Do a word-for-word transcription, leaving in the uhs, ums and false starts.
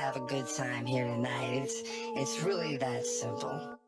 have a good time here tonight. It's, it's really that simple.